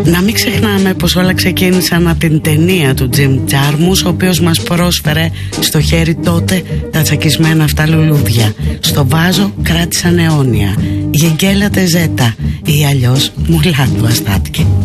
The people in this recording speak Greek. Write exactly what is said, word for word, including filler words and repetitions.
Να μην ξεχνάμε πως όλα ξεκίνησαν από την ταινία του Jim Jarmusch, ο οποίος μας πρόσφερε στο χέρι τότε τα τσακισμένα αυτά λουλούδια. Στο βάζο κράτησαν αιώνια. Γεγγέλα τεζέτα ή αλλιώς μουλάτου αστάτηκε.